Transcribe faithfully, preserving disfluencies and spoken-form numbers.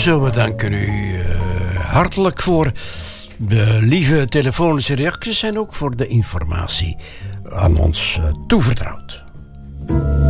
Zo, we danken u uh, hartelijk voor de lieve telefonische reacties en ook voor de informatie aan ons uh, toevertrouwd.